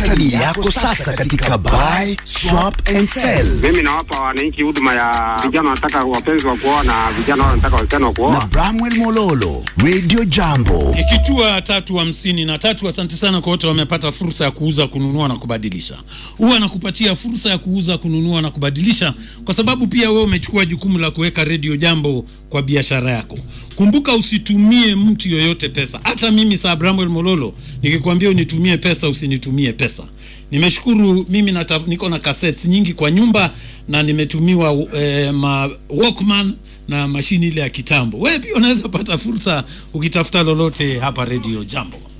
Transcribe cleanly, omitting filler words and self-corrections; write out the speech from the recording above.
Pata dili yako sasa katika buy, swap and sell. Mimi nawapa wananchi huduma ya vijana wanataka wapenzi wa kuoa na vijana wanataka wasichana wa kuoa. Na Bramwell Mololo, Radio Jambo. Ikitua 353. Asante sana kwa wote wamepata fursa ya kuuza, kununua na kubadilisha. Huwa nakupatia fursa ya kuuza, kununua na kubadilisha kwa sababu pia wewe umechukua jukumu la kuweka Radio Jambo kwa biashara yako. Kumbuka usitumie mtu yoyote pesa. Hata mimi Sir Bramwell Mololo nikikwambia unitumie pesa, usinitumie pesa. Nimeshukuru mimi niko na cassettes nyingi kwa nyumba na nimetumiwa Walkman na mashini ile ya kitambo. Wewe pia unaweza pata fursa ukitafuta lolote hapa Radio Jambo.